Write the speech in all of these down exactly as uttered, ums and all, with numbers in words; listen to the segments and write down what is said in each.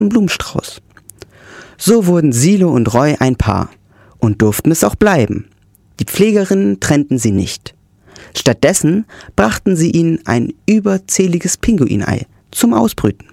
einen Blumenstrauß. So wurden Silo und Roy ein Paar und durften es auch bleiben. Die Pflegerinnen trennten sie nicht. Stattdessen brachten sie ihnen ein überzähliges Pinguinei zum Ausbrüten.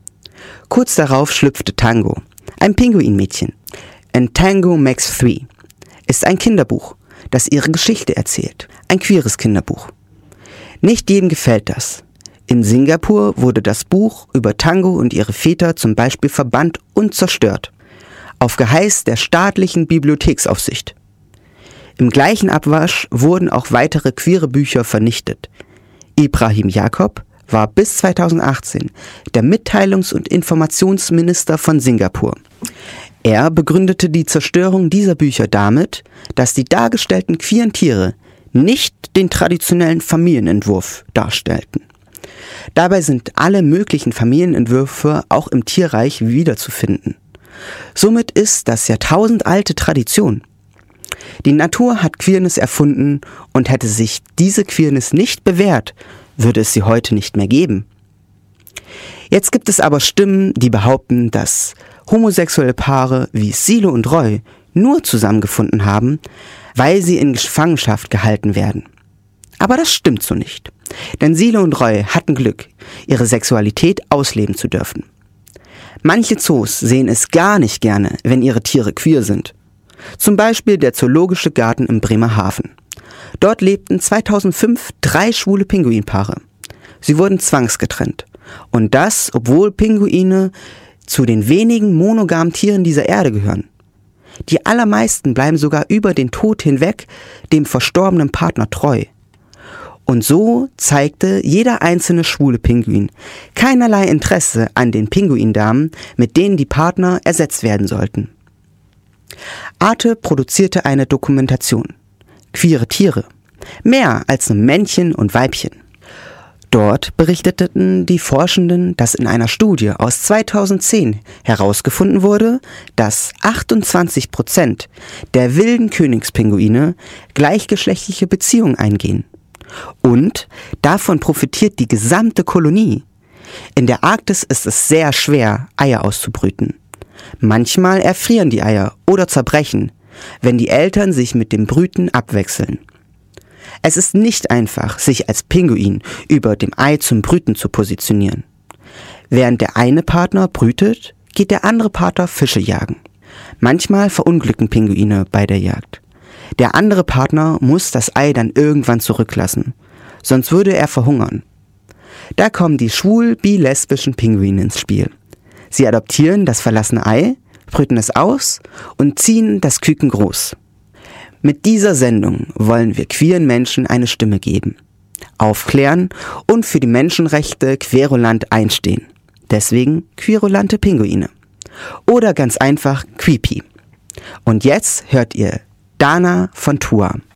Kurz darauf schlüpfte Tango, ein Pinguinmädchen. And Tango Makes Three ist ein Kinderbuch, das ihre Geschichte erzählt. Ein queeres Kinderbuch. Nicht jedem gefällt das. In Singapur wurde das Buch über Tango und ihre Väter zum Beispiel verbannt und zerstört. Auf Geheiß der staatlichen Bibliotheksaufsicht. Im gleichen Abwasch wurden auch weitere queere Bücher vernichtet. Ibrahim Jacob war bis zweitausendachtzehn der Mitteilungs- und Informationsminister von Singapur. Er begründete die Zerstörung dieser Bücher damit, dass die dargestellten queeren Tiere nicht den traditionellen Familienentwurf darstellten. Dabei sind alle möglichen Familienentwürfe auch im Tierreich wiederzufinden. Somit ist das jahrtausendalte Tradition. Die Natur hat Queerness erfunden und hätte sich diese Queerness nicht bewährt, würde es sie heute nicht mehr geben. Jetzt gibt es aber Stimmen, die behaupten, dass homosexuelle Paare wie Silo und Roy nur zusammengefunden haben, weil sie in Gefangenschaft gehalten werden. Aber das stimmt so nicht. Denn Silo und Roy hatten Glück, ihre Sexualität ausleben zu dürfen. Manche Zoos sehen es gar nicht gerne, wenn ihre Tiere queer sind. Zum Beispiel der Zoologische Garten in Bremerhaven. Dort lebten zweitausendfünf drei schwule Pinguinpaare. Sie wurden zwangsgetrennt. Und das, obwohl Pinguine zu den wenigen monogamen Tieren dieser Erde gehören. Die allermeisten bleiben sogar über den Tod hinweg dem verstorbenen Partner treu. Und so zeigte jeder einzelne schwule Pinguin keinerlei Interesse an den Pinguindamen, mit denen die Partner ersetzt werden sollten. Arte produzierte eine Dokumentation. Queere Tiere. Mehr als nur Männchen und Weibchen. Dort berichteten die Forschenden, dass in einer Studie aus zweitausendzehn herausgefunden wurde, dass achtundzwanzig Prozent der wilden Königspinguine gleichgeschlechtliche Beziehungen eingehen. Und davon profitiert die gesamte Kolonie. In der Arktis ist es sehr schwer, Eier auszubrüten. Manchmal erfrieren die Eier oder zerbrechen, wenn die Eltern sich mit dem Brüten abwechseln. Es ist nicht einfach, sich als Pinguin über dem Ei zum Brüten zu positionieren. Während der eine Partner brütet, geht der andere Partner Fische jagen. Manchmal verunglücken Pinguine bei der Jagd. Der andere Partner muss das Ei dann irgendwann zurücklassen, sonst würde er verhungern. Da kommen die schwul-bi-lesbischen Pinguine ins Spiel. Sie adoptieren das verlassene Ei, brüten es aus und ziehen das Küken groß. Mit dieser Sendung wollen wir queeren Menschen eine Stimme geben, aufklären und für die Menschenrechte querulant einstehen. Deswegen querulante Pinguine. Oder ganz einfach Queepy. Und jetzt hört ihr Dana von Tua.